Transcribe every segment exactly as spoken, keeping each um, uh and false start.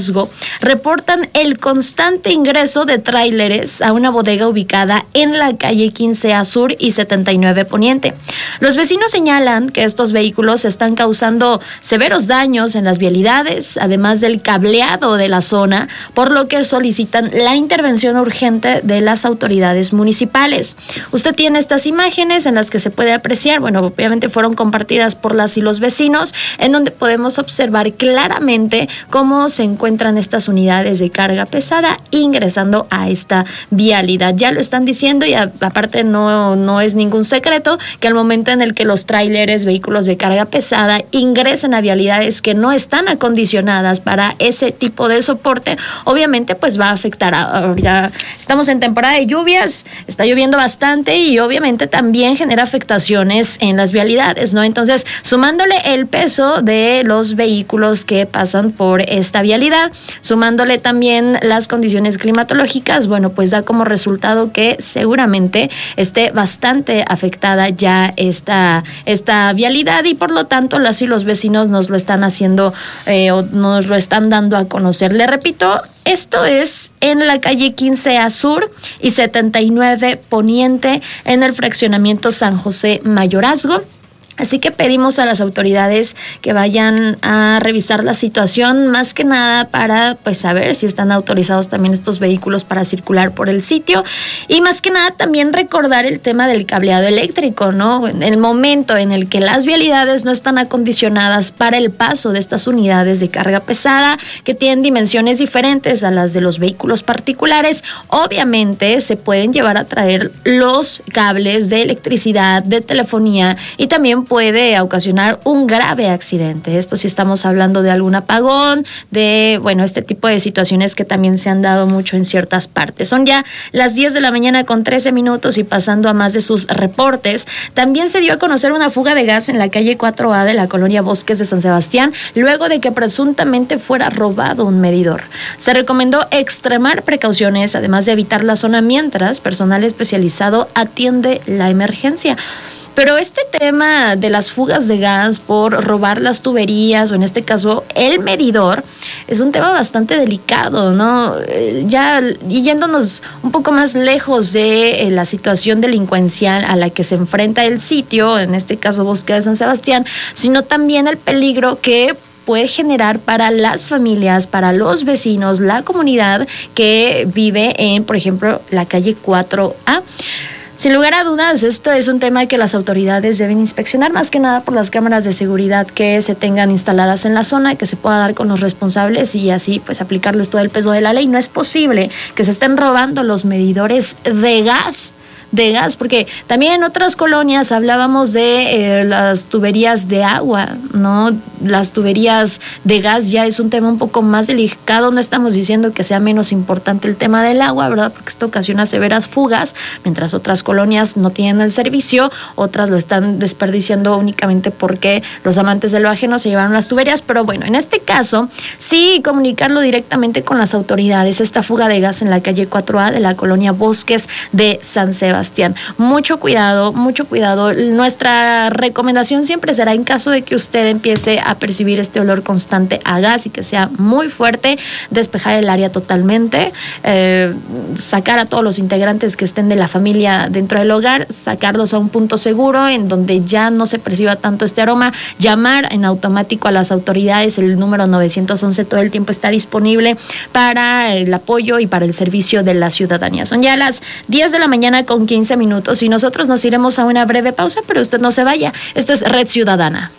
Mayorazgo reportan el constante ingreso de tráileres a una bodega ubicada en la calle quince A Sur y setenta y nueve Poniente. Los vecinos señalan que estos vehículos están causando severos daños en las vialidades, además del cableado de la zona, por lo que solicitan la intervención urgente de las autoridades municipales. Usted tiene estas imágenes en las que se puede apreciar, bueno, obviamente fueron compartidas por las y los vecinos, en donde podemos observar claramente cómo se encuentran estas unidades de carga pesada ingresando a esta vialidad. Ya lo están diciendo y a, aparte no, no es ningún secreto que al momento en el que los tráileres, vehículos de carga pesada ingresen a vialidades que no están acondicionadas para ese tipo de soporte, obviamente pues va a afectar. Ahorita estamos en temporada de lluvias, está lloviendo bastante y obviamente también genera afectaciones en las vialidades, ¿no? Entonces, sumándole el peso de los vehículos que pasan por esta vialidad, sumándole también las condiciones climatológicas, bueno, pues da como resultado que seguramente esté bastante afectada ya esta, esta vialidad y por lo tanto las y los vecinos nos lo están haciendo eh, o nos lo están dando a conocer. Le repito, esto es en la calle quince A Sur y setenta y nueve Poniente en el fraccionamiento San José Mayorazgo. Así que pedimos a las autoridades que vayan a revisar la situación, más que nada para pues saber si están autorizados también estos vehículos para circular por el sitio y más que nada también recordar el tema del cableado eléctrico, ¿no? En el momento en el que las vialidades no están acondicionadas para el paso de estas unidades de carga pesada que tienen dimensiones diferentes a las de los vehículos particulares, obviamente se pueden llevar a traer los cables de electricidad, de telefonía y también puede ocasionar un grave accidente. Esto sí estamos hablando de algún apagón, de, bueno, este tipo de situaciones que también se han dado mucho en ciertas partes. Son ya las diez de la mañana con trece minutos y pasando a más de sus reportes. También se dio a conocer una fuga de gas en la calle cuatro A de la colonia Bosques de San Sebastián, luego de que presuntamente fuera robado un medidor. Se recomendó extremar precauciones, además de evitar la zona mientras personal especializado atiende la emergencia. Pero este tema de las fugas de gas por robar las tuberías o en este caso el medidor es un tema bastante delicado, ¿no? Ya y yéndonos un poco más lejos de eh, la situación delincuencial a la que se enfrenta el sitio, en este caso Bosque de San Sebastián, sino también el peligro que puede generar para las familias, para los vecinos, la comunidad que vive en, por ejemplo, la calle cuatro A. Sin lugar a dudas, esto es un tema que las autoridades deben inspeccionar, más que nada por las cámaras de seguridad que se tengan instaladas en la zona, que se pueda dar con los responsables y así pues aplicarles todo el peso de la ley. No es posible que se estén robando los medidores de gas. de gas, porque también en otras colonias hablábamos de eh, las tuberías de agua, ¿no? Las tuberías de gas ya es un tema un poco más delicado, no estamos diciendo que sea menos importante el tema del agua, ¿verdad? Porque esto ocasiona severas fugas, mientras otras colonias no tienen el servicio, otras lo están desperdiciando únicamente porque los amantes de lo ajeno se llevaron las tuberías, pero bueno, en este caso, sí comunicarlo directamente con las autoridades, esta fuga de gas en la calle cuatro A de la colonia Bosques de San Sebastián. Sebastián. Mucho cuidado, mucho cuidado. Nuestra recomendación siempre será en caso de que usted empiece a percibir este olor constante a gas y que sea muy fuerte, despejar el área totalmente, eh, sacar a todos los integrantes que estén de la familia dentro del hogar, sacarlos a un punto seguro en donde ya no se perciba tanto este aroma, llamar en automático a las autoridades, el número nueve once todo el tiempo está disponible para el apoyo y para el servicio de la ciudadanía. Son ya las diez de la mañana con quince minutos y nosotros nos iremos a una breve pausa, pero usted no se vaya. Esto es Red Ciudadana.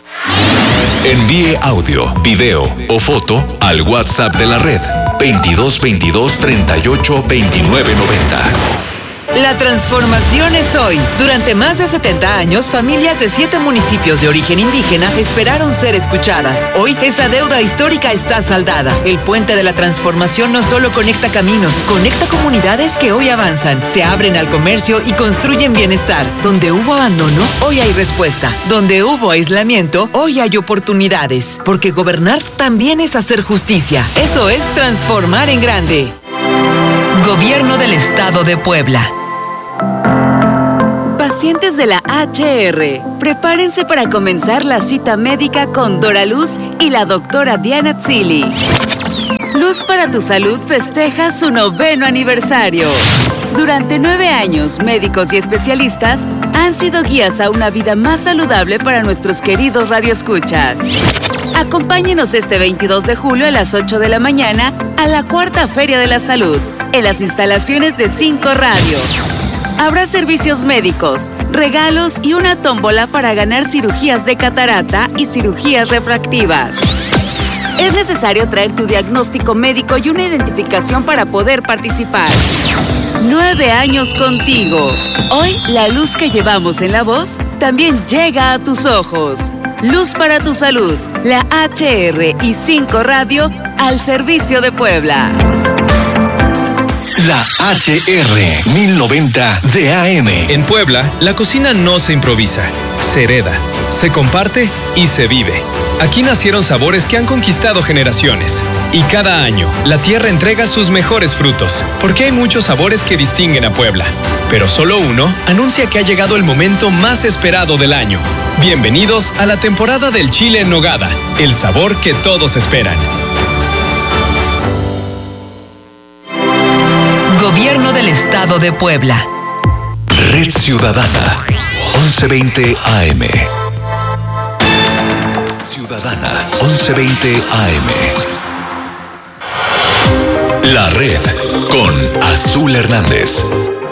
Envíe audio, video o foto al WhatsApp de la red veintidós veintidós treinta y ocho veintinueve noventa. La transformación es hoy. Durante más de setenta años, familias de siete municipios de origen indígena esperaron ser escuchadas. Hoy, esa deuda histórica está saldada. El puente de la transformación no solo conecta caminos, conecta comunidades que hoy avanzan, se abren al comercio y construyen bienestar. Donde hubo abandono, hoy hay respuesta. Donde hubo aislamiento, hoy hay oportunidades. Porque gobernar también es hacer justicia. Eso es transformar en grande. Gobierno del Estado de Puebla. Pacientes de la H R, prepárense para comenzar la cita médica con Dora Luz y la doctora Diana Tzili. Luz para tu Salud festeja su noveno aniversario. Durante nueve años, médicos y especialistas han sido guías a una vida más saludable para nuestros queridos radioescuchas. Acompáñenos este veintidós de julio a las ocho de la mañana a la Cuarta Feria de la Salud, en las instalaciones de Cinco Radio. Habrá servicios médicos, regalos y una tómbola para ganar cirugías de catarata y cirugías refractivas. Es necesario traer tu diagnóstico médico y una identificación para poder participar. Nueve años contigo. Hoy, la luz que llevamos en la voz también llega a tus ojos. Luz para tu Salud, la H R y Cinco Radio al servicio de Puebla. La H R mil noventa de A M. En Puebla, la cocina no se improvisa, se hereda, se comparte y se vive. Aquí nacieron sabores que han conquistado generaciones. Y cada año, la tierra entrega sus mejores frutos, porque hay muchos sabores que distinguen a Puebla. Pero solo uno anuncia que ha llegado el momento más esperado del año. Bienvenidos a la temporada del chile en nogada, el sabor que todos esperan. Gobierno del Estado de Puebla. Red Ciudadana, once veinte A M. Ciudadana, once veinte A M. La Red, con Azul Hernández.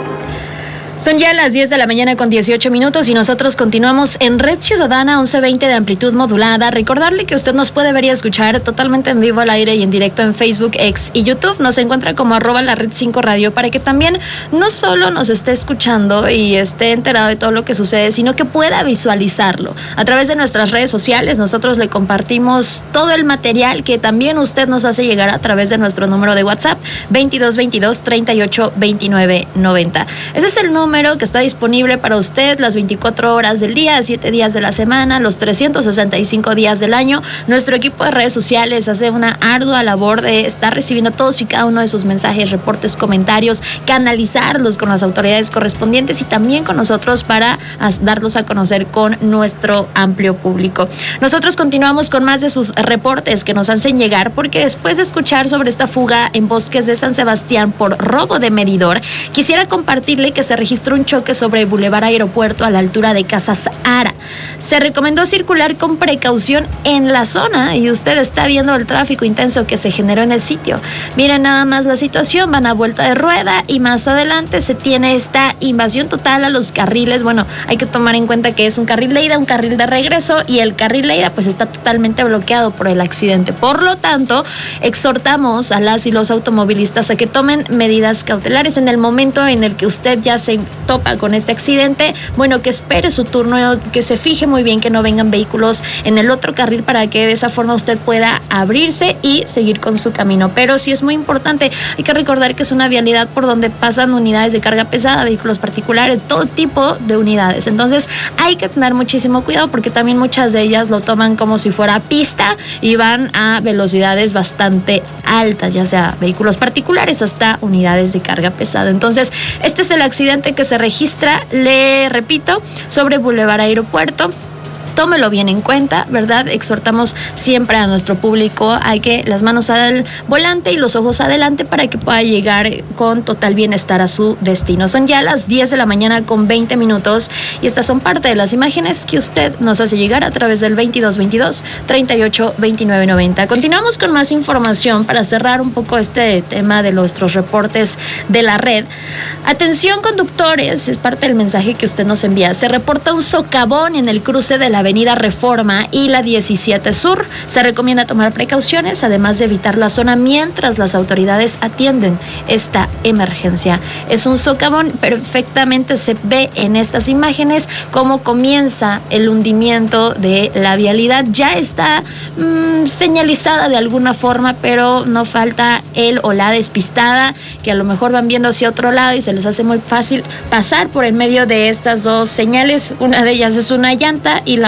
Son ya las diez de la mañana con dieciocho minutos y nosotros continuamos en Red Ciudadana once veinte de amplitud modulada. Recordarle que usted nos puede ver y escuchar totalmente en vivo al aire y en directo en Facebook, X y YouTube. Nos encuentra como arroba la Red cinco Radio para que también no solo nos esté escuchando y esté enterado de todo lo que sucede, sino que pueda visualizarlo. A través de nuestras redes sociales nosotros le compartimos todo el material que también usted nos hace llegar a través de nuestro número de WhatsApp veintidós veintidós treinta y ocho veintinueve noventa. Ese es el número número que está disponible para usted las veinticuatro horas del día, siete días de la semana, los trescientos sesenta y cinco días del año. Nuestro equipo de redes sociales hace una ardua labor de estar recibiendo todos y cada uno de sus mensajes, reportes, comentarios, canalizarlos con las autoridades correspondientes y también con nosotros para darlos a conocer con nuestro amplio público. Nosotros continuamos con más de sus reportes que nos hacen llegar, porque después de escuchar sobre esta fuga en Bosques de San Sebastián por robo de medidor, quisiera compartirle que se registró un choque sobre Boulevard Aeropuerto a la altura de Casas Ara. Se recomendó circular con precaución en la zona y usted está viendo el tráfico intenso que se generó en el sitio. Miren nada más la situación, van a vuelta de rueda y más adelante se tiene esta invasión total a los carriles. Bueno, hay que tomar en cuenta que es un carril de ida, un carril de regreso y el carril de ida pues está totalmente bloqueado por el accidente. Por lo tanto, exhortamos a las y los automovilistas a que tomen medidas cautelares en el momento en el que usted ya se topa con este accidente. Bueno, que espere su turno, que se fije muy bien que no vengan vehículos en el otro carril para que de esa forma usted pueda abrirse y seguir con su camino. Pero sí es muy importante, hay que recordar que es una vialidad por donde pasan unidades de carga pesada, vehículos particulares, todo tipo de unidades. Entonces hay que tener muchísimo cuidado porque también muchas de ellas lo toman como si fuera pista y van a velocidades bastante altas, ya sea vehículos particulares hasta unidades de carga pesada. Entonces, este es el accidente que se registra, le repito, sobre Boulevard Aeropuerto. Tómelo bien en cuenta, ¿verdad? Exhortamos siempre a nuestro público a que las manos al volante y los ojos adelante para que pueda llegar con total bienestar a su destino. Son ya las diez de la mañana con veinte minutos y estas son parte de las imágenes que usted nos hace llegar a través del veintidós veintidós treinta y ocho veintinueve noventa. Continuamos con más información para cerrar un poco este tema de nuestros reportes de la red. Atención conductores, es parte del mensaje que usted nos envía. Se reporta un socavón en el cruce de la Avenida Reforma y la diecisiete Sur. Se recomienda tomar precauciones, además de evitar la zona mientras las autoridades atienden esta emergencia. Es un socavón, perfectamente se ve en estas imágenes cómo comienza el hundimiento de la vialidad. Ya está mmm, señalizada de alguna forma, pero no falta el o la despistada, que a lo mejor van viendo hacia otro lado y se les hace muy fácil pasar por en medio de estas dos señales. Una de ellas es una llanta y la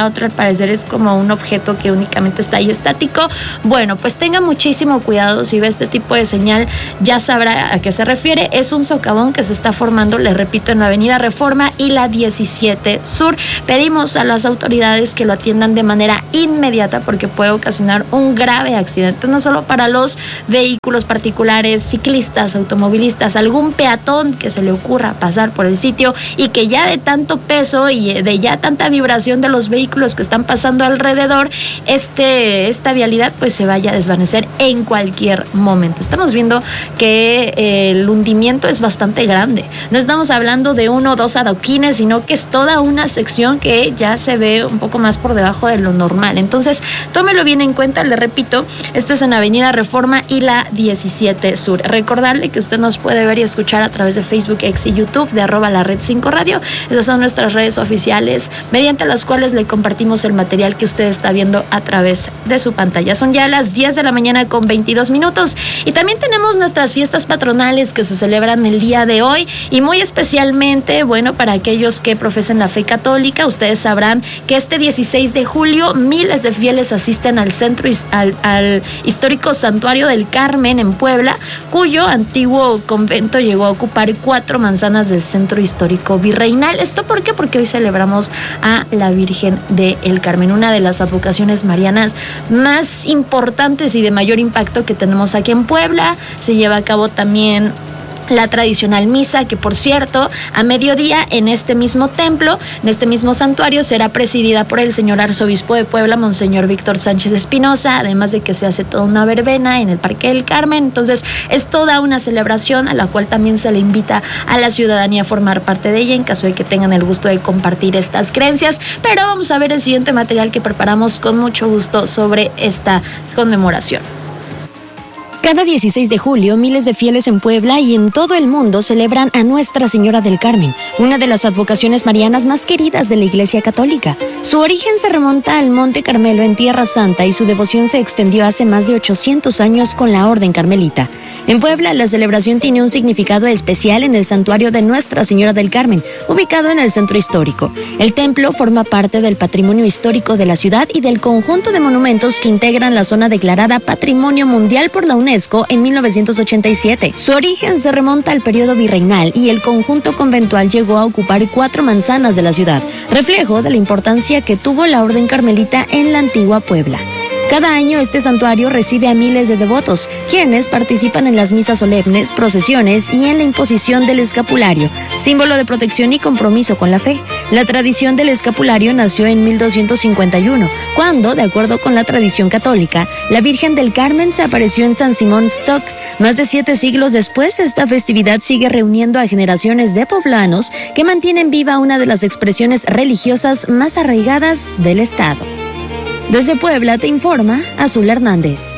otro al parecer es como un objeto que únicamente está ahí estático. Bueno, pues tenga muchísimo cuidado si ve este tipo de señal, ya sabrá a qué se refiere. Es un socavón que se está formando, les repito, en la avenida Reforma y la diecisiete Sur. Pedimos a las autoridades que lo atiendan de manera inmediata porque puede ocasionar un grave accidente, no solo para los vehículos particulares, ciclistas, automovilistas, algún peatón que se le ocurra pasar por el sitio y que ya de tanto peso y de ya tanta vibración de los vehículos que están pasando alrededor, este, esta vialidad pues se vaya a desvanecer en cualquier momento. Estamos viendo que eh, el hundimiento es bastante grande. No estamos hablando de uno o dos adoquines, sino que es toda una sección que ya se ve un poco más por debajo de lo normal. Entonces, tómelo bien en cuenta, le repito, esto es en Avenida Reforma y la diecisiete Sur. Recordarle que usted nos puede ver y escuchar a través de Facebook, X y YouTube de arroba la red cinco radio. Esas son nuestras redes oficiales, mediante las cuales le compartimos el material que usted está viendo a través de su pantalla. Son ya las diez de la mañana con veintidós minutos y también tenemos nuestras fiestas patronales que se celebran el día de hoy y muy especialmente, bueno, para aquellos que profesan la fe católica, ustedes sabrán que este dieciséis de julio miles de fieles asisten al centro, al, al histórico Santuario del Carmen en Puebla, cuyo antiguo convento llegó a ocupar cuatro manzanas del centro histórico virreinal. ¿Esto por qué? Porque hoy celebramos a la Virgen del Carmen, una de las advocaciones marianas más importantes y de mayor impacto que tenemos aquí en Puebla. Se lleva a cabo también la tradicional misa, que por cierto, a mediodía en este mismo templo, en este mismo santuario, será presidida por el señor arzobispo de Puebla, Monseñor Víctor Sánchez Espinosa, además de que se hace toda una verbena en el Parque del Carmen. Entonces, es toda una celebración a la cual también se le invita a la ciudadanía a formar parte de ella en caso de que tengan el gusto de compartir estas creencias. Pero vamos a ver el siguiente material que preparamos con mucho gusto sobre esta conmemoración. Cada dieciséis de julio, miles de fieles en Puebla y en todo el mundo celebran a Nuestra Señora del Carmen, una de las advocaciones marianas más queridas de la Iglesia Católica. Su origen se remonta al Monte Carmelo en Tierra Santa y su devoción se extendió hace más de ochocientos años con la Orden Carmelita. En Puebla, la celebración tiene un significado especial en el santuario de Nuestra Señora del Carmen, ubicado en el centro histórico. El templo forma parte del patrimonio histórico de la ciudad y del conjunto de monumentos que integran la zona declarada Patrimonio Mundial por la UNESCO en mil novecientos ochenta y siete. Su origen se remonta al periodo virreinal y el conjunto conventual llegó a ocupar cuatro manzanas de la ciudad, reflejo de la importancia que tuvo la Orden Carmelita en la antigua Puebla. Cada año este santuario recibe a miles de devotos, quienes participan en las misas solemnes, procesiones y en la imposición del escapulario, símbolo de protección y compromiso con la fe. La tradición del escapulario nació en mil doscientos cincuenta y uno, cuando, de acuerdo con la tradición católica, la Virgen del Carmen se apareció en San Simón Stock. Más de siete siglos después, esta festividad sigue reuniendo a generaciones de poblanos que mantienen viva una de las expresiones religiosas más arraigadas del estado. Desde Puebla te informa Azul Hernández.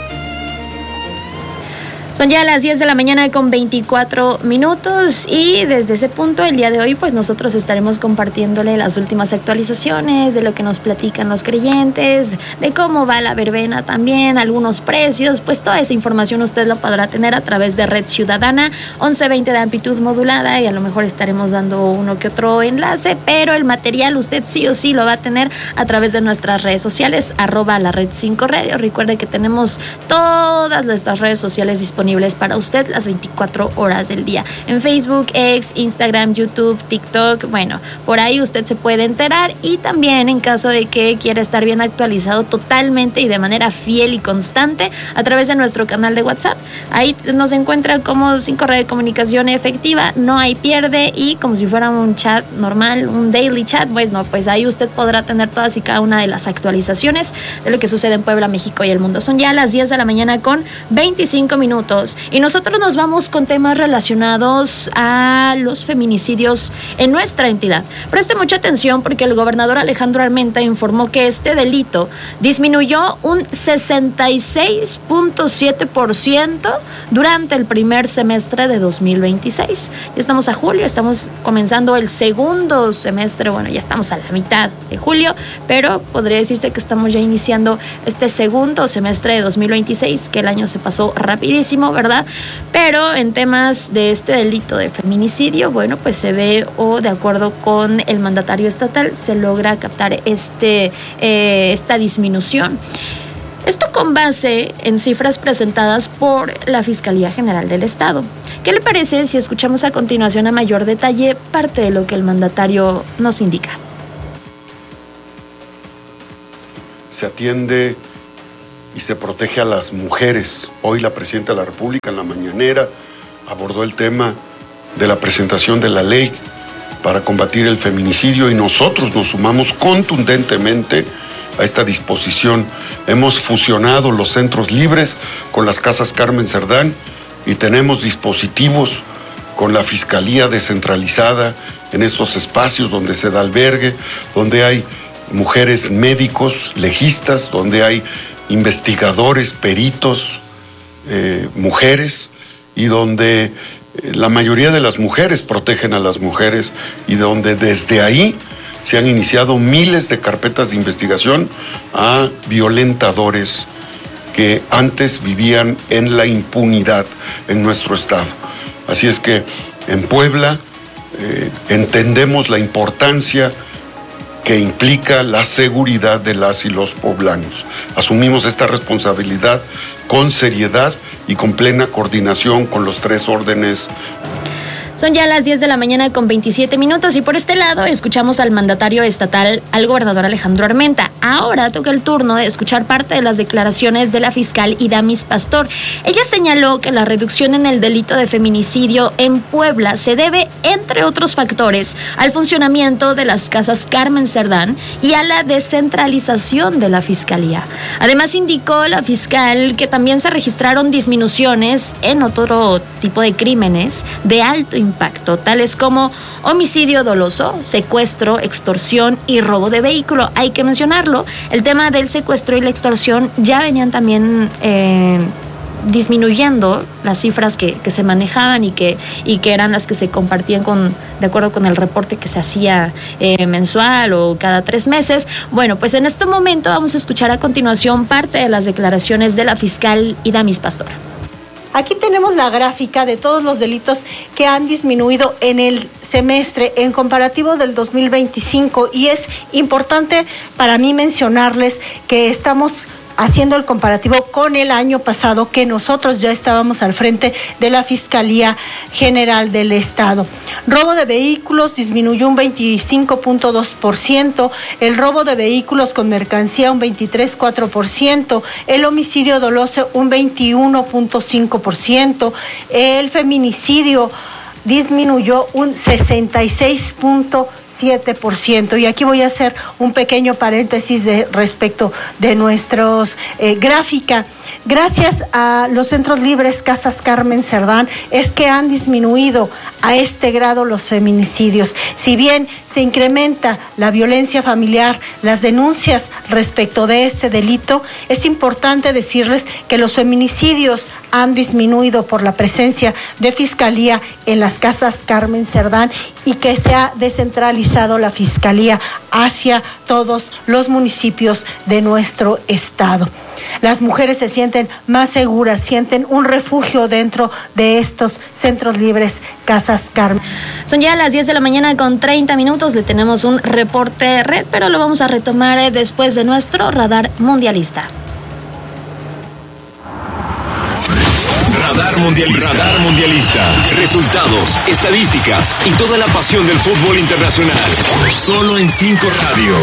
Son ya las diez de la mañana con veinticuatro minutos y desde ese punto el día de hoy pues nosotros estaremos compartiéndole las últimas actualizaciones de lo que nos platican los creyentes, de cómo va la verbena también, algunos precios, pues toda esa información usted lo podrá tener a través de Red Ciudadana once veinte de amplitud modulada y a lo mejor estaremos dando uno que otro enlace, pero el material usted sí o sí lo va a tener a través de nuestras redes sociales, arroba la red cinco radio. Recuerde que tenemos todas nuestras redes sociales disponibles para usted las veinticuatro horas del día. En Facebook, X, Instagram, YouTube, TikTok, bueno, por ahí usted se puede enterar y también en caso de que quiera estar bien actualizado totalmente y de manera fiel y constante a través de nuestro canal de WhatsApp. Ahí nos encuentra como sin correo de comunicación efectiva, no hay pierde y como si fuera un chat normal, un daily chat, pues no, pues ahí usted podrá tener todas y cada una de las actualizaciones de lo que sucede en Puebla, México y el mundo. Son ya las diez de la mañana con veinticinco minutos. Y nosotros nos vamos con temas relacionados a los feminicidios en nuestra entidad. Preste mucha atención porque el gobernador Alejandro Armenta informó que este delito disminuyó un sesenta y seis punto siete por ciento durante el primer semestre de dos mil veintiséis. Ya estamos a julio, estamos comenzando el segundo semestre, bueno, ya estamos a la mitad de julio, pero podría decirse que estamos ya iniciando este segundo semestre de dos mil veintiséis, que el año se pasó rapidísimo. muchísimo, ¿verdad? Pero en temas de este delito de feminicidio, bueno, pues se ve, o de acuerdo con el mandatario estatal, se logra captar este, eh, esta disminución. Esto con base en cifras presentadas por la Fiscalía General del Estado. ¿Qué le parece si escuchamos a continuación a mayor detalle parte de lo que el mandatario nos indica? Se atiende y se protege a las mujeres. Hoy la Presidenta de la República en la mañanera abordó el tema de la presentación de la ley para combatir el feminicidio y nosotros nos sumamos contundentemente a esta disposición. Hemos fusionado los centros libres con las casas Carmen Cerdán y tenemos dispositivos con la Fiscalía descentralizada en estos espacios donde se da albergue, donde hay mujeres médicos, legistas, donde hay investigadores, peritos, eh, mujeres, y donde eh, la mayoría de las mujeres protegen a las mujeres y donde desde ahí se han iniciado miles de carpetas de investigación a violentadores que antes vivían en la impunidad en nuestro estado. Así es que en Puebla eh, entendemos la importancia que implica la seguridad de las y los poblanos. Asumimos esta responsabilidad con seriedad y con plena coordinación con los tres órdenes. Son ya las diez de la mañana con veintisiete minutos y por este lado escuchamos al mandatario estatal, al gobernador Alejandro Armenta. Ahora toca el turno de escuchar parte de las declaraciones de la fiscal Idamis Pastor. Ella señaló que la reducción en el delito de feminicidio en Puebla se debe, entre otros factores, al funcionamiento de las casas Carmen Cerdán y a la descentralización de la fiscalía. Además indicó la fiscal que también se registraron disminuciones en otro tipo de crímenes de alto impacto, tales como homicidio doloso, secuestro, extorsión y robo de vehículo. Hay que mencionarlo, el tema del secuestro y la extorsión ya venían también eh, disminuyendo las cifras que, que se manejaban y que, y que eran las que se compartían con, de acuerdo con el reporte que se hacía eh, mensual o cada tres meses. Bueno, pues en este momento vamos a escuchar a continuación parte de las declaraciones de la fiscal Idamis Pastor. Aquí tenemos la gráfica de todos los delitos que han disminuido en el semestre en comparativo del dos mil veinticinco y es importante para mí mencionarles que estamos haciendo el comparativo con el año pasado, que nosotros ya estábamos al frente de la Fiscalía General del Estado. Robo de vehículos disminuyó un veinticinco punto dos por ciento, el robo de vehículos con mercancía un veintitrés punto cuatro por ciento, el homicidio doloso un veintiuno punto cinco por ciento, el feminicidio disminuyó un sesenta y seis punto siete por ciento. Y aquí voy a hacer un pequeño paréntesis de respecto de nuestros eh, gráfica. Gracias a los centros libres Casas Carmen Cerdán es que han disminuido a este grado los feminicidios. Si bien se incrementa la violencia familiar, las denuncias respecto de este delito, es importante decirles que los feminicidios han disminuido por la presencia de Fiscalía en las Casas Carmen Cerdán y que se ha descentralizado la Fiscalía hacia todos los municipios de nuestro estado. Las mujeres se sienten más seguras, sienten un refugio dentro de estos centros libres Casas Carmen. Son ya las diez de la mañana con treinta minutos, le tenemos un reporte red, pero lo vamos a retomar después de nuestro radar mundialista. Radar Mundialista. Radar Mundialista. Resultados, estadísticas y toda la pasión del fútbol internacional. Solo en cinco Radio.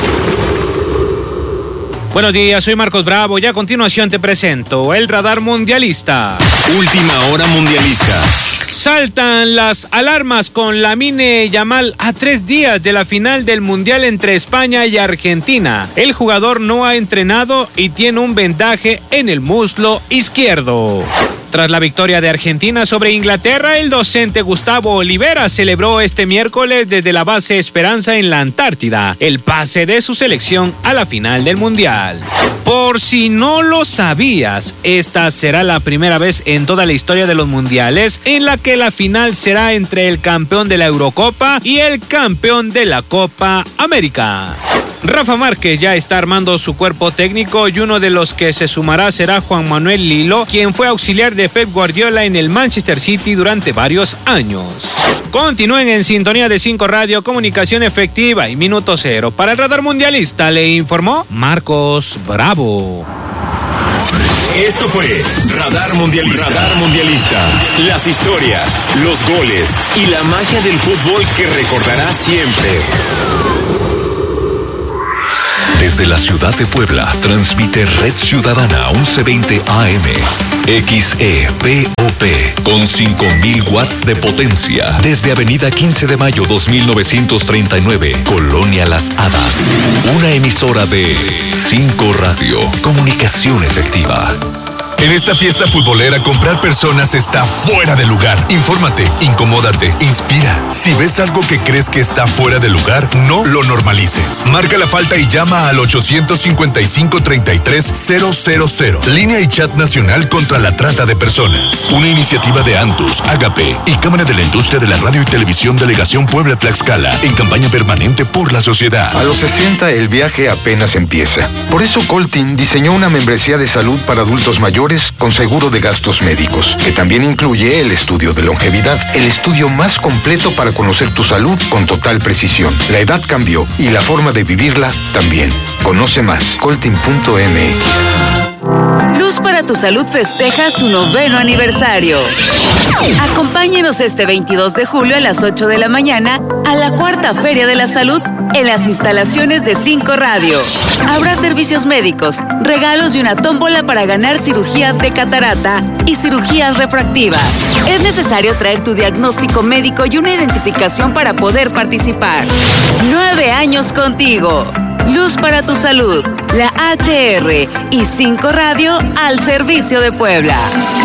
Buenos días, soy Marcos Bravo y a continuación te presento el Radar Mundialista. Última hora mundialista. Saltan las alarmas con Lamine Yamal a tres días de la final del Mundial entre España y Argentina. El jugador no ha entrenado y tiene un vendaje en el muslo izquierdo. Tras la victoria de Argentina sobre Inglaterra, el docente Gustavo Olivera celebró este miércoles desde la base Esperanza en la Antártida el pase de su selección a la final del Mundial. Por si no lo sabías, esta será la primera vez en toda la historia de los mundiales en la que la final será entre el campeón de la Eurocopa y el campeón de la Copa América. Rafa Márquez ya está armando su cuerpo técnico y uno de los que se sumará será Juan Manuel Lillo, quien fue auxiliar de Pep Guardiola en el Manchester City durante varios años. Continúen en sintonía de cinco Radio, comunicación efectiva y minuto cero. Para el Radar Mundialista le informó Marcos Bravo. Esto fue Radar Mundialista. Radar Mundialista. Las historias, los goles y la magia del fútbol que recordarás siempre. Desde la ciudad de Puebla, transmite Red Ciudadana once veinte A M, X E P O P, con cinco mil watts de potencia. Desde Avenida quince de mayo dos mil novecientos treinta y nueve, Colonia Las Hadas. Una emisora de cinco Radio, comunicación efectiva. En esta fiesta futbolera, comprar personas está fuera de lugar. Infórmate, incomódate, inspira. Si ves algo que crees que está fuera de lugar, no lo normalices. Marca la falta y llama al ochocientos cincuenta y cinco, treinta y tres, cero cero cero. Línea y chat nacional contra la trata de personas. Una iniciativa de Antus, Agape y Cámara de la Industria de la Radio y Televisión Delegación Puebla-Tlaxcala, en campaña permanente por la sociedad. A los sesenta el viaje apenas empieza. Por eso Coltin diseñó una membresía de salud para adultos mayores con seguro de gastos médicos, que también incluye el estudio de longevidad, el estudio más completo para conocer tu salud con total precisión. La edad cambió y la forma de vivirla también. Conoce más, coltin punto m x. Luz para tu Salud festeja su noveno aniversario. Acompáñenos este veintidós de julio a las ocho de la mañana a la cuarta Feria de la Salud en las instalaciones de cinco Radio. Habrá servicios médicos, regalos y una tómbola para ganar cirugías de catarata y cirugías refractivas. Es necesario traer tu diagnóstico médico y una identificación para poder participar. Nueve años contigo. Luz para tu Salud, la H R y cinco Radio al servicio de Puebla.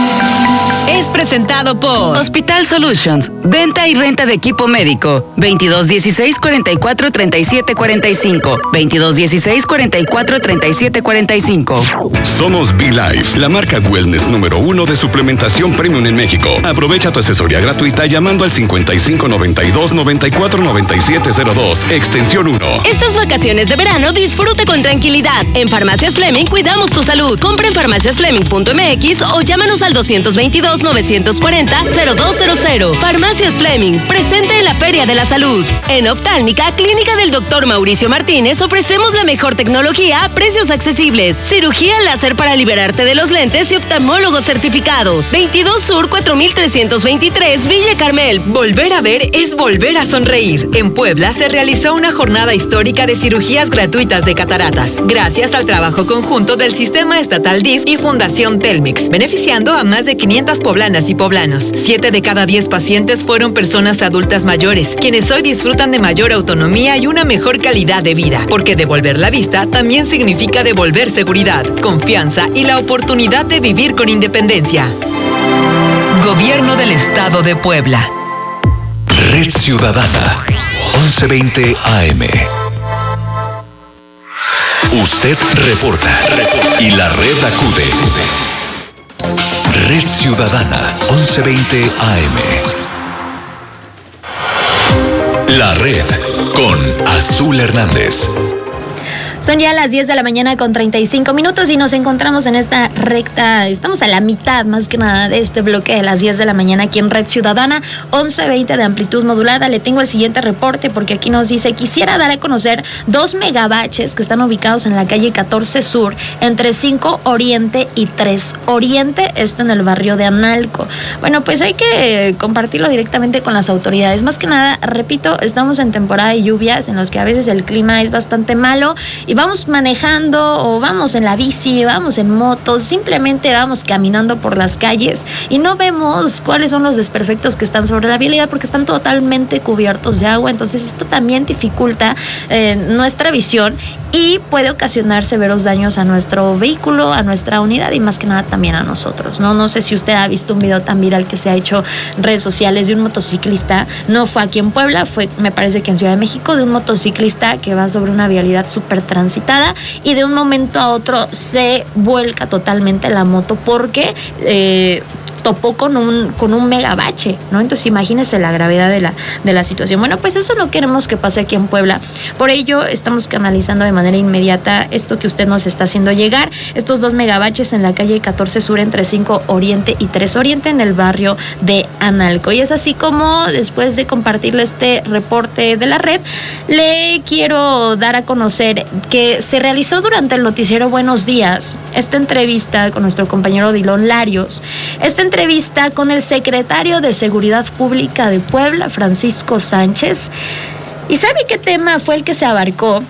Es presentado por Hospital Solutions, venta y renta de equipo médico, veintidós dieciséis, cuarenta y cuatro, treinta y siete cuarenta y cinco, veintidós dieciséis, cuarenta y cuatro, treinta y siete cuarenta y cinco. Somos B-Life, la marca wellness número uno de suplementación premium en México. Aprovecha tu asesoría gratuita llamando al cincuenta y cinco, noventa y dos, noventa y cuatro, noventa y siete cero dos, extensión uno. Estas vacaciones de verano disfruta con tranquilidad. En Farmacias Fleming cuidamos tu salud. Compra en farmacias fleming punto m x o llámanos al doscientos veintidós, novecientos cuarenta, cero dos cero cero. Farmacias Fleming, presente en la Feria de la Salud. En Oftálmica, Clínica del doctor Mauricio Martínez, ofrecemos la mejor tecnología a precios accesibles. Cirugía láser para liberarte de los lentes y oftalmólogos certificados. veintidós Sur, cuatro mil trescientos veintitrés, Villa Carmel. Volver a ver es volver a sonreír. En Puebla se realizó una jornada histórica de cirugías gratuitas de cataratas, gracias al trabajo conjunto del Sistema Estatal D I F y Fundación Telmex, beneficiando a más de quinientas poblanas y poblanos. Siete de cada diez pacientes fueron personas adultas mayores, quienes hoy disfrutan de mayor autonomía y una mejor calidad de vida, porque devolver la vista también significa devolver seguridad, confianza y la oportunidad de vivir con independencia. Gobierno del Estado de Puebla. Red Ciudadana, once veinte A M. Usted reporta, reporta y la red acude. Red Ciudadana, once veinte A M. La red con Azul Hernández. Son ya las diez de la mañana con treinta y cinco minutos y nos encontramos en esta recta, estamos a la mitad más que nada de este bloque de las diez de la mañana aquí en Red Ciudadana, once veinte de amplitud modulada. Le tengo el siguiente reporte porque aquí nos dice: quisiera dar a conocer dos megabaches que están ubicados en la calle catorce Sur, entre cinco Oriente y tres Oriente, esto en el barrio de Analco. Bueno, pues hay que compartirlo directamente con las autoridades. Más que nada, repito, estamos en temporada de lluvias en los que a veces el clima es bastante malo y vamos manejando o vamos en la bici, vamos en moto, simplemente vamos caminando por las calles y no vemos cuáles son los desperfectos que están sobre la vialidad porque están totalmente cubiertos de agua. Entonces esto también dificulta eh, nuestra visión y puede ocasionar severos daños a nuestro vehículo, a nuestra unidad y más que nada también a nosotros, ¿no? No sé si usted ha visto un video tan viral que se ha hecho en redes sociales de un motociclista, no fue aquí en Puebla, fue me parece que en Ciudad de México, de un motociclista que va sobre una vialidad súper transitada y de un momento a otro se vuelca totalmente la moto porque eh, topó con un, con un megabache, ¿no? Entonces imagínense la gravedad de la, de la situación. Bueno, pues eso no queremos que pase aquí en Puebla. Por ello estamos canalizando de manera inmediata esto que usted nos está haciendo llegar, estos dos megabaches en la calle catorce Sur entre cinco Oriente y tres Oriente en el barrio de Analco. Y es así como después de compartirle este reporte de la red, le quiero dar a conocer que se realizó durante el noticiero Buenos Días esta entrevista con nuestro compañero Dilón Larios, esta entrevista con el secretario de Seguridad Pública de Puebla, Francisco Sánchez. ¿Y sabe qué tema fue el que se abarcó?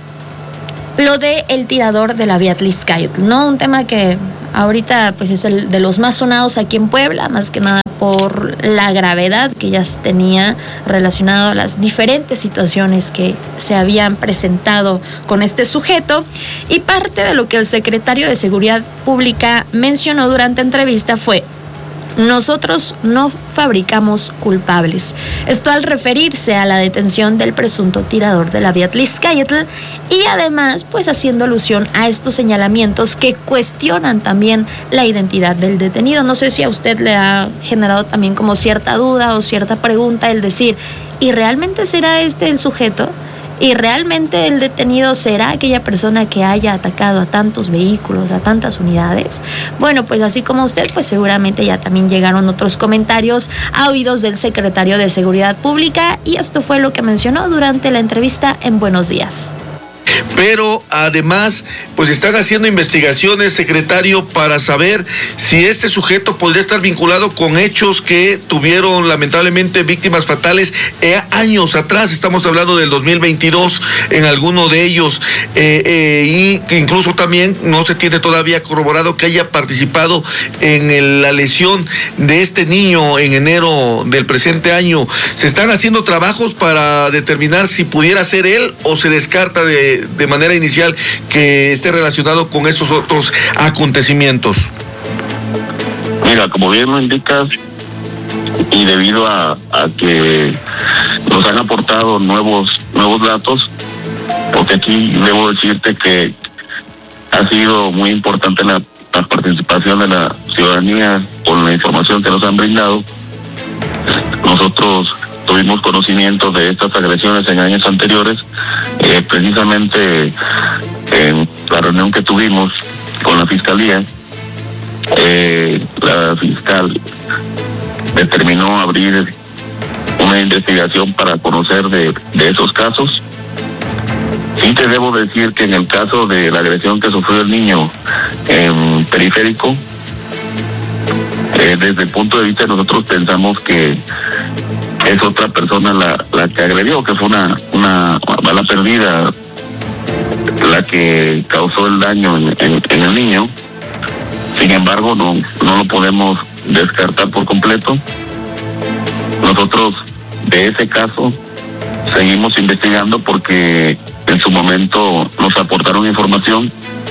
Lo de el tirador de la Vía Tlixcayotl, ¿no? Un tema que ahorita pues es el de los más sonados aquí en Puebla, más que nada por la gravedad que ya se tenía relacionado a las diferentes situaciones que se habían presentado con este sujeto. Y parte de lo que el secretario de Seguridad Pública mencionó durante entrevista fue: nosotros no fabricamos culpables. Esto al referirse a la detención del presunto tirador de la Vía Tlixcayotl y además pues haciendo alusión a estos señalamientos que cuestionan también la identidad del detenido. No sé si a usted le ha generado también como cierta duda o cierta pregunta el decir, ¿y realmente será este el sujeto? ¿Y realmente el detenido será aquella persona que haya atacado a tantos vehículos, a tantas unidades? Bueno, pues así como usted, pues seguramente ya también llegaron otros comentarios a oídos del secretario de Seguridad Pública, y esto fue lo que mencionó durante la entrevista en Buenos Días. Pero además, pues están haciendo investigaciones, secretario, para saber si este sujeto podría estar vinculado con hechos que tuvieron lamentablemente víctimas fatales eh, años atrás. Estamos hablando del dos mil veintidós en alguno de ellos, eh, eh, y incluso también no se tiene todavía corroborado que haya participado en el, la lesión de este niño en enero del presente año. Se están haciendo trabajos para determinar si pudiera ser él o se descarta de de manera inicial que esté relacionado con esos otros acontecimientos. Mira, como bien lo indicas, y debido a, a que nos han aportado nuevos nuevos datos, porque aquí debo decirte que ha sido muy importante la, la participación de la ciudadanía con la información que nos han brindado. Nosotros tuvimos conocimiento de estas agresiones en años anteriores, eh, precisamente en la reunión que tuvimos con la Fiscalía. Eh, la fiscal determinó abrir una investigación para conocer de, de esos casos. Sí te debo decir que en el caso de la agresión que sufrió el niño en Periférico, eh, desde el punto de vista de nosotros pensamos que es otra persona la, la que agredió, que fue una, una bala perdida la que causó el daño en, en, en el niño. Sin embargo, no, no lo podemos descartar por completo. Nosotros de ese caso seguimos investigando porque en su momento nos aportaron información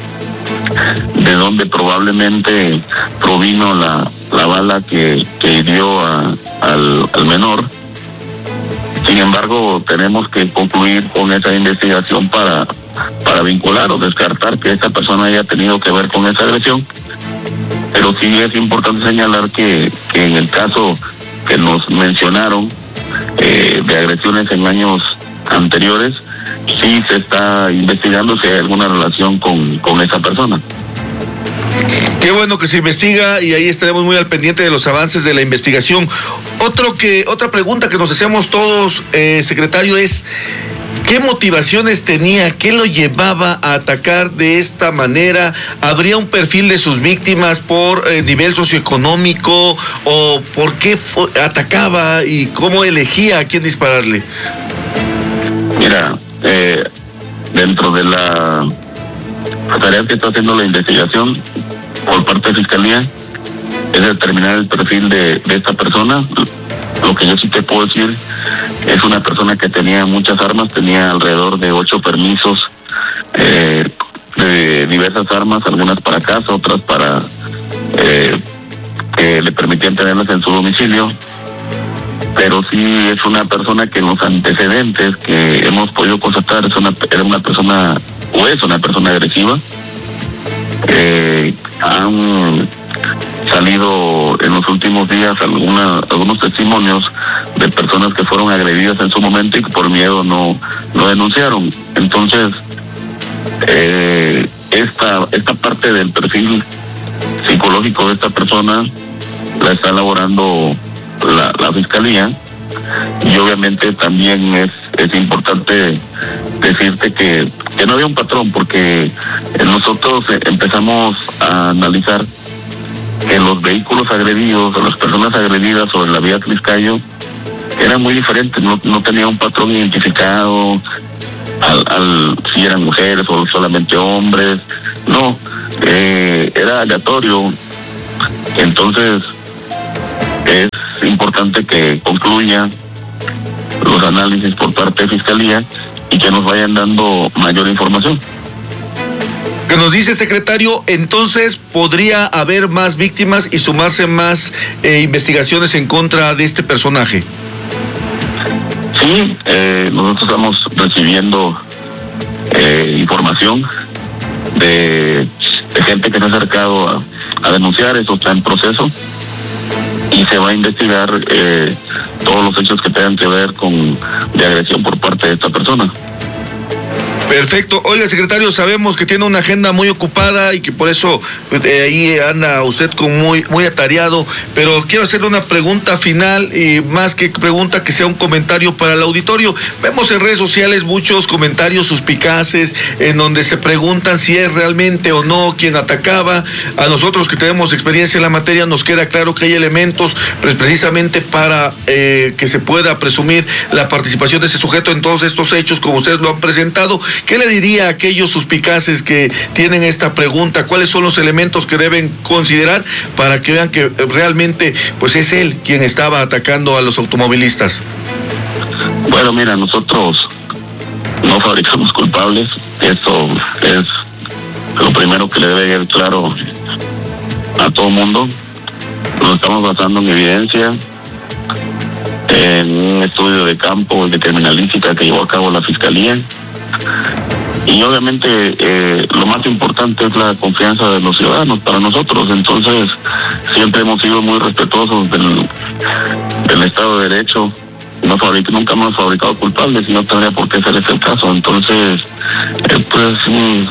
de donde probablemente provino la, la bala que, que hirió a, al, al menor. Sin embargo, tenemos que concluir con esa investigación para, para vincular o descartar que esta persona haya tenido que ver con esa agresión. Pero sí es importante señalar que, que en el caso que nos mencionaron eh, de agresiones en años anteriores, sí se está investigando si hay alguna relación con, con esa persona. Qué bueno que se investiga y ahí estaremos muy al pendiente de los avances de la investigación. Otro que, otra pregunta que nos hacemos todos, eh, secretario, es ¿qué motivaciones tenía? ¿Qué lo llevaba a atacar de esta manera? ¿Habría un perfil de sus víctimas por eh, nivel socioeconómico? ¿O por qué fue, atacaba y cómo elegía a quién dispararle? Mira, eh, dentro de la tarea que está haciendo la investigación por parte de Fiscalía es determinar el perfil de, de esta persona. Lo que yo sí te puedo decir es una persona que tenía muchas armas, tenía alrededor de ocho permisos eh, de diversas armas, algunas para casa, otras para eh, que le permitían tenerlas en su domicilio. Pero sí es una persona que en los antecedentes que hemos podido constatar es una, era una persona, o es una persona agresiva. Eh, han salido en los últimos días alguna, algunos testimonios de personas que fueron agredidas en su momento y que por miedo no, no denunciaron. Entonces, eh, esta, esta parte del perfil psicológico de esta persona la está elaborando la, la Fiscalía, y obviamente también es, es importante decirte que, que no había un patrón, porque nosotros empezamos a analizar que los vehículos agredidos o las personas agredidas sobre la vía Tliscayo eran muy diferentes, no, no tenía un patrón identificado al, al si eran mujeres o solamente hombres, no, eh, era aleatorio. Entonces es importante que concluya los análisis por parte de Fiscalía y que nos vayan dando mayor información. Que nos dice, secretario, entonces podría haber más víctimas y sumarse más eh, investigaciones en contra de este personaje. Sí, eh, nosotros estamos recibiendo eh, información de, de gente que se ha acercado a, a denunciar. Eso está en proceso y se va a investigar eh, todos los hechos que tengan que ver con de agresión por parte de esta persona. Perfecto. Oiga, secretario, sabemos que tiene una agenda muy ocupada y que por eso eh, ahí anda usted con muy muy atareado, pero quiero hacerle una pregunta final, y más que pregunta, que sea un comentario para el auditorio. Vemos en redes sociales muchos comentarios suspicaces en donde se preguntan si es realmente o no quien atacaba. A nosotros que tenemos experiencia en la materia nos queda claro que hay elementos pues, precisamente para eh, que se pueda presumir la participación de ese sujeto en todos estos hechos, como ustedes lo han presentado. ¿Qué le diría a aquellos suspicaces que tienen esta pregunta? ¿Cuáles son los elementos que deben considerar para que vean que realmente pues es él quien estaba atacando a los automovilistas? Bueno, mira, nosotros no fabricamos culpables. Eso es lo primero que le debe quedar claro a todo mundo. Nos estamos basando en evidencia, en un estudio de campo de criminalística que llevó a cabo la Fiscalía. Y obviamente eh, lo más importante es la confianza de los ciudadanos para nosotros. Entonces siempre hemos sido muy respetuosos del, del Estado de Derecho. No fabric, nunca hemos fabricado culpables y no tendría por qué ser ese el caso. Entonces eh, pues un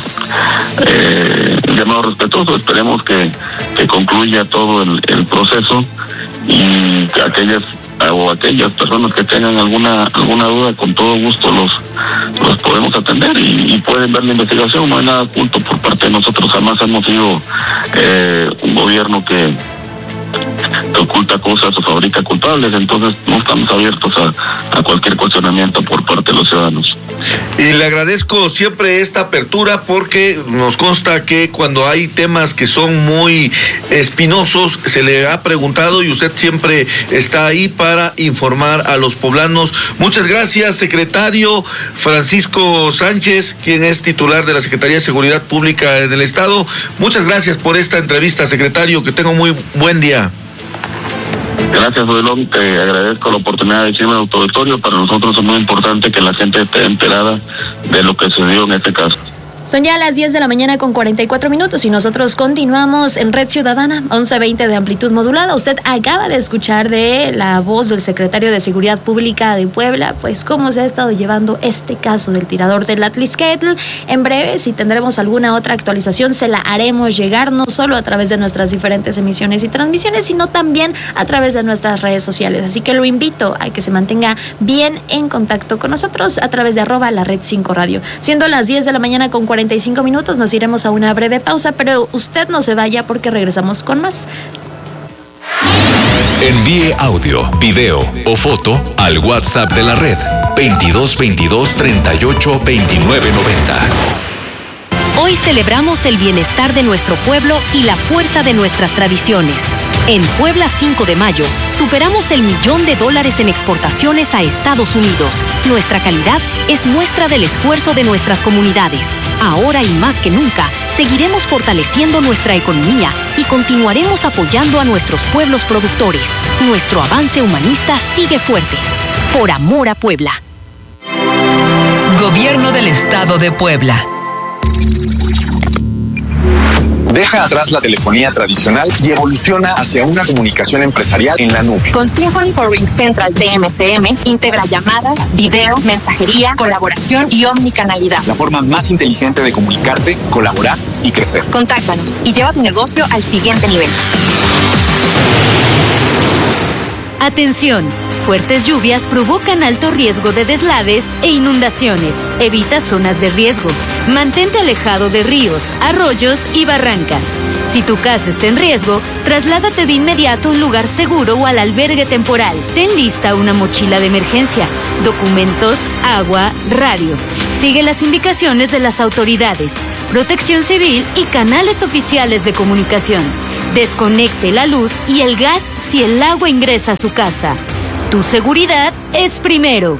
eh, llamado respetuoso. Esperemos que, que concluya todo el, el proceso, y que aquellas o aquellas personas que tengan alguna alguna duda, con todo gusto los los podemos atender y, y pueden ver la investigación. No hay nada oculto por parte de nosotros. Jamás hemos sido eh, un gobierno que, que oculta cosas o fabrica culpables. Entonces no estamos abiertos a, a cualquier cuestionamiento por parte de los ciudadanos. Y le agradezco siempre esta apertura, porque nos consta que cuando hay temas que son muy espinosos se le ha preguntado y usted siempre está ahí para informar a los poblanos. Muchas gracias, secretario Francisco Sánchez, quien es titular de la Secretaría de Seguridad Pública en el Estado. Muchas gracias por esta entrevista, secretario. Que tenga un muy buen día. Gracias, Odilon. Te agradezco la oportunidad de decirme al auditorio. Para nosotros es muy importante que la gente esté enterada de lo que sucedió en este caso. Son ya las diez de la mañana con cuarenta y cuatro minutos y nosotros continuamos en Red Ciudadana, once veinte de amplitud modulada. Usted acaba de escuchar de la voz del secretario de Seguridad Pública de Puebla, pues cómo se ha estado llevando este caso del tirador del Atlisquetl. En breve, si tendremos alguna otra actualización, se la haremos llegar, no solo a través de nuestras diferentes emisiones y transmisiones, sino también a través de nuestras redes sociales. Así que lo invito a que se mantenga bien en contacto con nosotros a través de arroba la red cinco radio. Siendo las diez de la mañana con cuarenta y cinco minutos, nos iremos a una breve pausa, pero usted no se vaya porque regresamos con más. Envíe audio, video o foto al WhatsApp de la red veintidós veintidós treinta y ocho veintinueve noventa. Hoy celebramos el bienestar de nuestro pueblo y la fuerza de nuestras tradiciones. En Puebla cinco de mayo, superamos el millón de dólares en exportaciones a Estados Unidos. Nuestra calidad es muestra del esfuerzo de nuestras comunidades. Ahora y más que nunca, seguiremos fortaleciendo nuestra economía y continuaremos apoyando a nuestros pueblos productores. Nuestro avance humanista sigue fuerte. Por amor a Puebla. Gobierno del Estado de Puebla. Deja atrás la telefonía tradicional y evoluciona hacia una comunicación empresarial en la nube. Con Symphony for Ring Central de M C M, integra llamadas, video, mensajería, colaboración y omnicanalidad. La forma más inteligente de comunicarte, colaborar y crecer. Contáctanos y lleva tu negocio al siguiente nivel. Atención. Fuertes lluvias provocan alto riesgo de deslaves e inundaciones. Evita zonas de riesgo. Mantente alejado de ríos, arroyos y barrancas. Si tu casa está en riesgo, trasládate de inmediato a un lugar seguro o al albergue temporal. Ten lista una mochila de emergencia, documentos, agua, radio. Sigue las indicaciones de las autoridades, Protección Civil y canales oficiales de comunicación. Desconecte la luz y el gas si el agua ingresa a su casa. Tu seguridad es primero.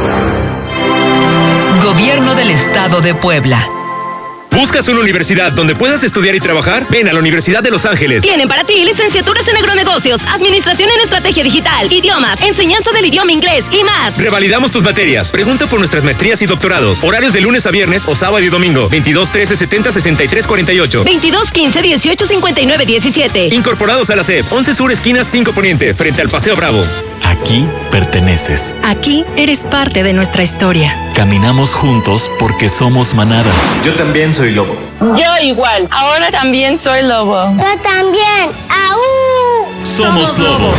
Gobierno del Estado de Puebla. ¿Buscas una universidad donde puedas estudiar y trabajar? Ven a la Universidad de Los Ángeles. Tienen para ti licenciaturas en agronegocios, administración en estrategia digital, idiomas, enseñanza del idioma inglés y más. Revalidamos tus materias. Pregunta por nuestras maestrías y doctorados. Horarios de lunes a viernes o sábado y domingo. veintidós trece setenta sesenta y tres cuarenta y ocho. veintidós quince dieciocho cincuenta y nueve diecisiete. Incorporados a la C E P. once Sur, esquina cinco Poniente, frente al Paseo Bravo. Aquí perteneces. Aquí eres parte de nuestra historia. Caminamos juntos porque somos manada. Yo también soy lobo. Yo igual. Ahora también soy lobo. Yo también. ¡Aú! Somos lobos.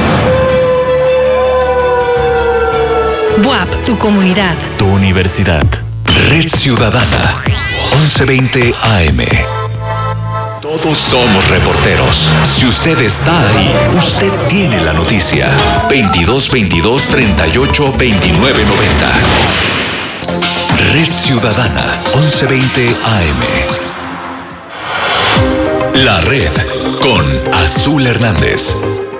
B U A P, tu comunidad. Tu universidad. Red Ciudadana. once veinte A M. Todos somos reporteros. Si usted está ahí, usted tiene la noticia. veintidós veintidós treinta y ocho veintinueve noventa. Red Ciudadana, once veinte A M. La Red con Azul Hernández.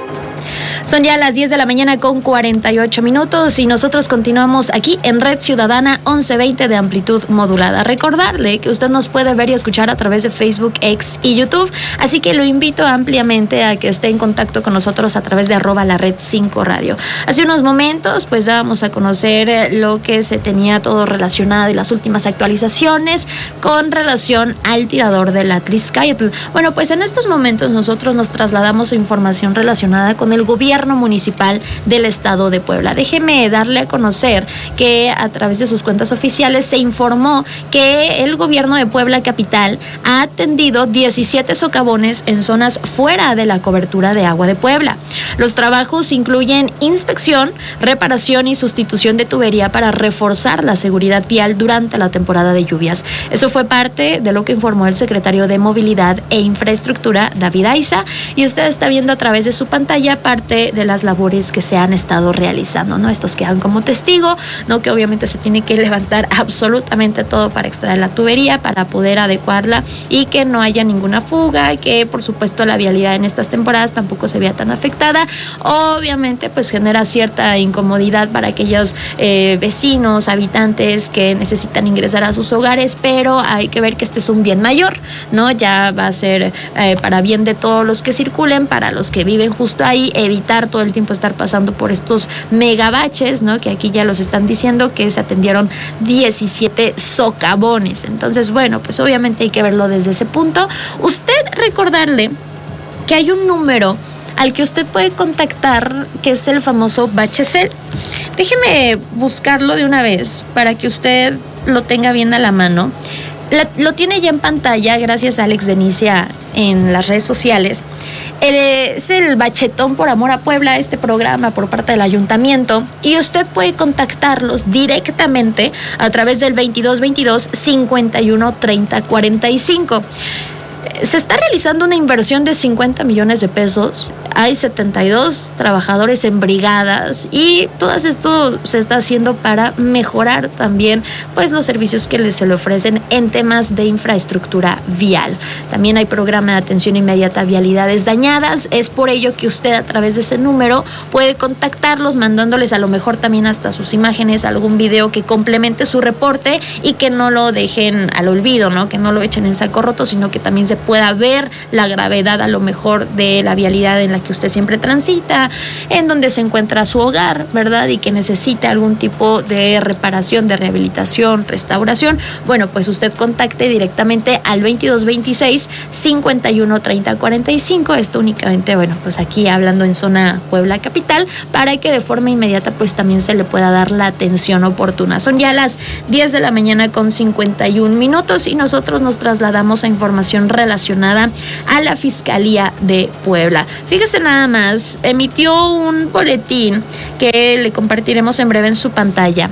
Son ya las diez de la mañana con cuarenta y ocho minutos y nosotros continuamos aquí en Red Ciudadana once veinte de amplitud modulada. Recordarle que usted nos puede ver y escuchar a través de Facebook, X y YouTube, así que lo invito ampliamente a que esté en contacto con nosotros a través de arroba la red cinco radio. Hace unos momentos pues dábamos a conocer lo que se tenía todo relacionado y las últimas actualizaciones con relación al tirador del Atlixcáyatl. Bueno, pues en estos momentos nosotros nos trasladamos a información relacionada con el gobierno municipal del estado de Puebla. Déjeme darle a conocer que a través de sus cuentas oficiales se informó que el gobierno de Puebla capital ha atendido diecisiete socavones en zonas fuera de la cobertura de agua de Puebla. Los trabajos incluyen inspección, reparación y sustitución de tubería para reforzar la seguridad vial durante la temporada de lluvias. Eso fue parte de lo que informó el secretario de Movilidad e Infraestructura, David Aiza, y usted está viendo a través de su pantalla parte de las labores que se han estado realizando, ¿no? Estos quedan como testigo, ¿no? Que obviamente se tiene que levantar absolutamente todo para extraer la tubería, para poder adecuarla y que no haya ninguna fuga, que por supuesto la vialidad en estas temporadas tampoco se vea tan afectada. Obviamente pues genera cierta incomodidad para aquellos eh, vecinos, habitantes que necesitan ingresar a sus hogares, pero hay que ver que este es un bien mayor, ¿no? Ya va a ser eh, para bien de todos los que circulen, para los que viven justo ahí, evitar todo el tiempo estar pasando por estos megabaches, ¿no? Que aquí ya los están diciendo que se atendieron diecisiete socavones. Entonces, bueno, pues obviamente hay que verlo desde ese punto. Usted recordarle que hay un número al que usted puede contactar, que es el famoso Bachecel. Déjeme buscarlo de una vez para que usted lo tenga bien a la mano. La, lo tiene ya en pantalla gracias a Alex Denicia en las redes sociales. El, es el Bachetón por Amor a Puebla, este programa por parte del ayuntamiento, y usted puede contactarlos directamente a través del veintidós veintidós cincuenta y uno treinta cuarenta y cinco. Se está realizando una inversión de cincuenta millones de pesos. Hay setenta y dos trabajadores en brigadas y todo esto se está haciendo para mejorar también pues los servicios que se le ofrecen en temas de infraestructura vial. También hay programa de atención inmediata a vialidades dañadas. Es por ello que usted a través de ese número puede contactarlos mandándoles a lo mejor también hasta sus imágenes, algún video que complemente su reporte y que no lo dejen al olvido, ¿no? Que no lo echen en saco roto, sino que también se pueda ver la gravedad a lo mejor de la vialidad en la que usted siempre transita, en donde se encuentra su hogar, ¿verdad? Y que necesita algún tipo de reparación, de rehabilitación, restauración, bueno, pues usted contacte directamente al veintidós veintiséis, cincuenta y uno, treinta, cuarenta y cinco, esto únicamente, bueno, pues aquí hablando en zona Puebla capital, para que de forma inmediata pues también se le pueda dar la atención oportuna. Son ya las diez de la mañana con cincuenta y un minutos y nosotros nos trasladamos a información relacionada a la Fiscalía de Puebla. Fíjese nada más, emitió un boletín que le compartiremos en breve en su pantalla.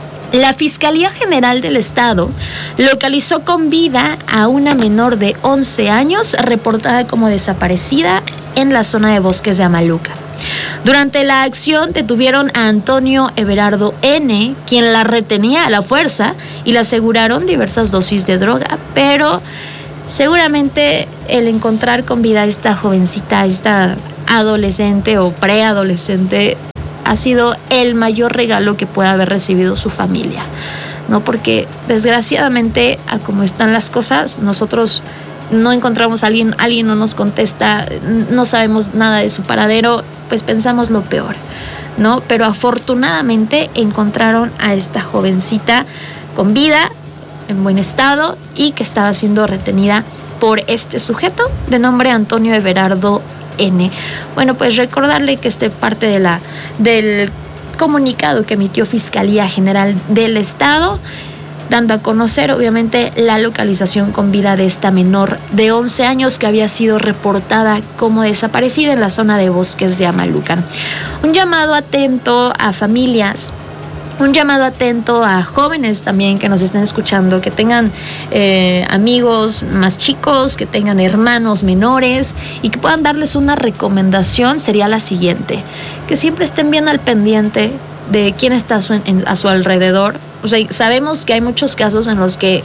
La Fiscalía General del Estado localizó con vida a una menor de once años reportada como desaparecida en la zona de Bosques de Amaluca. Durante la acción detuvieron a Antonio Everardo N., quien la retenía a la fuerza, y le aseguraron diversas dosis de droga, pero seguramente el encontrar con vida a esta jovencita, a esta adolescente o preadolescente, ha sido el mayor regalo que pueda haber recibido su familia, ¿no? Porque desgraciadamente, a como están las cosas, nosotros no encontramos a alguien, alguien no nos contesta, no sabemos nada de su paradero, pues pensamos lo peor, ¿no? Pero afortunadamente encontraron a esta jovencita con vida, en buen estado, y que estaba siendo retenida por este sujeto de nombre Antonio Everardo N. Bueno, pues recordarle que este parte de la del comunicado que emitió Fiscalía General del Estado, dando a conocer obviamente la localización con vida de esta menor de once años que había sido reportada como desaparecida en la zona de Bosques de Amaluca. Un llamado atento a familias, un llamado atento a jóvenes también que nos estén escuchando, que tengan eh, amigos más chicos, que tengan hermanos menores y que puedan darles una recomendación. Sería la siguiente: que siempre estén bien al pendiente de quién está a su, en, a su alrededor. O sea, sabemos que hay muchos casos en los que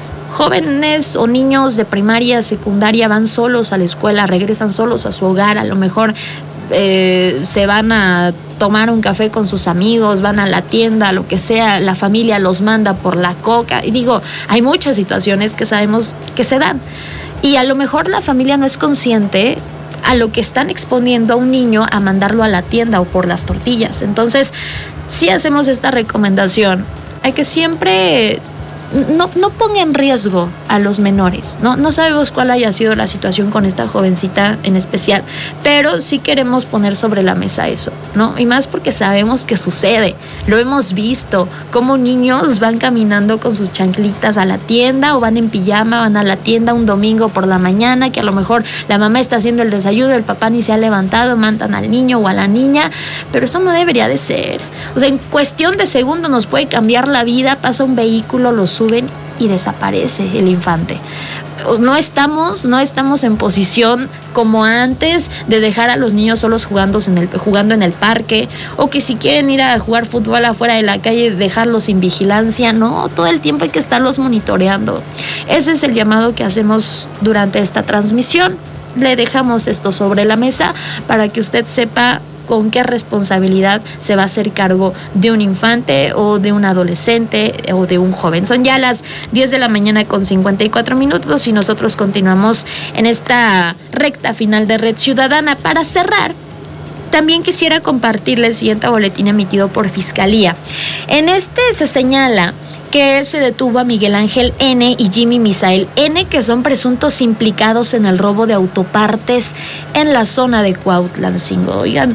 jóvenes o niños de primaria, secundaria van solos a la escuela, regresan solos a su hogar, a lo mejor eh, se van a tomar un café con sus amigos, van a la tienda, lo que sea, la familia los manda por la coca. Y digo, hay muchas situaciones que sabemos que se dan. Y a lo mejor la familia no es consciente a lo que están exponiendo a un niño a mandarlo a la tienda o por las tortillas. Entonces, si hacemos esta recomendación, hay que siempre no, no ponga en riesgo a los menores, ¿no? No sabemos cuál haya sido la situación con esta jovencita en especial, pero sí queremos poner sobre la mesa eso, ¿no? Y más porque sabemos que sucede, lo hemos visto, cómo niños van caminando con sus chanclitas a la tienda o van en pijama, van a la tienda un domingo por la mañana, que a lo mejor la mamá está haciendo el desayuno, el papá ni se ha levantado, mandan al niño o a la niña, pero eso no debería de ser. O sea, en cuestión de segundos nos puede cambiar la vida, pasa un vehículo, lo suben y desaparece el infante. No estamos, no estamos en posición como antes de dejar a los niños solos jugando en el, jugando en el parque, o que si quieren ir a jugar fútbol afuera de la calle, dejarlos sin vigilancia. No, todo el tiempo hay que estarlos monitoreando. Ese es el llamado que hacemos durante esta transmisión. Le dejamos esto sobre la mesa para que usted sepa con qué responsabilidad se va a hacer cargo de un infante o de un adolescente o de un joven. Son ya las diez de la mañana con cincuenta y cuatro minutos y nosotros continuamos en esta recta final de Red Ciudadana. Para cerrar, también quisiera compartirles el siguiente boletín emitido por Fiscalía. En este se señala que se detuvo a Miguel Ángel N. y Jimmy Misael N., que son presuntos implicados en el robo de autopartes en la zona de Cuautlancingo. Oigan,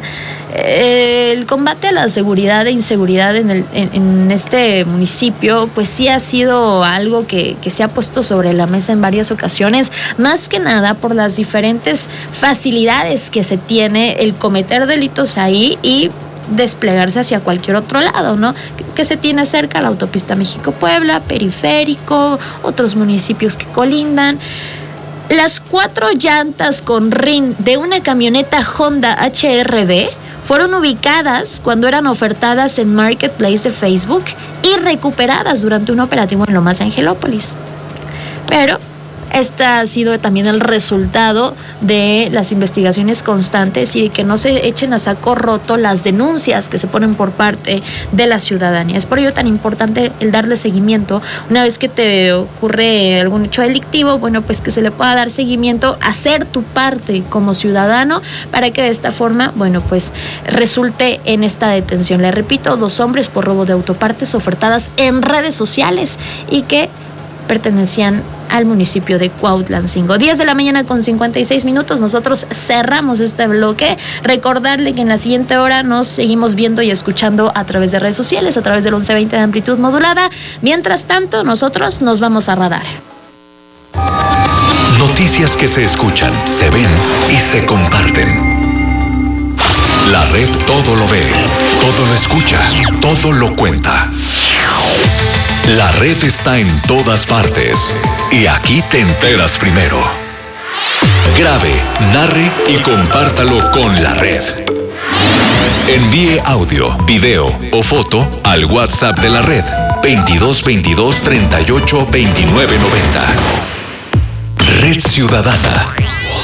eh, el combate a la seguridad e inseguridad en, el, en, en este municipio, pues sí ha sido algo que, que se ha puesto sobre la mesa en varias ocasiones, más que nada por las diferentes facilidades que se tiene el cometer delitos ahí y desplegarse hacia cualquier otro lado, ¿no? Que se tiene cerca la autopista México-Puebla, Periférico, otros municipios que colindan. Las cuatro llantas con rin de una camioneta Honda H R V fueron ubicadas cuando eran ofertadas en Marketplace de Facebook y recuperadas durante un operativo en Lomas de Angelópolis. Pero Este ha sido también el resultado de las investigaciones constantes y de que no se echen a saco roto las denuncias que se ponen por parte de la ciudadanía. Es por ello tan importante el darle seguimiento. Una vez que te ocurre algún hecho delictivo, bueno, pues que se le pueda dar seguimiento, hacer tu parte como ciudadano para que de esta forma, bueno, pues resulte en esta detención. Le repito, dos hombres por robo de autopartes ofertadas en redes sociales y que pertenecían al municipio de Cuautlancingo. diez de la mañana con cincuenta y seis minutos. Nosotros cerramos este bloque. Recordarle que en la siguiente hora nos seguimos viendo y escuchando a través de redes sociales, a través del once veinte de amplitud modulada. Mientras tanto, nosotros nos vamos a Radar. Noticias que se escuchan, se ven y se comparten. La red todo lo ve, todo lo escucha, todo lo cuenta. La red está en todas partes y aquí te enteras primero. Grabe, narre y compártalo con la red. Envíe audio, video o foto al WhatsApp de la red veintidós veintidós treinta y ocho veintinueve noventa. Red Ciudadana.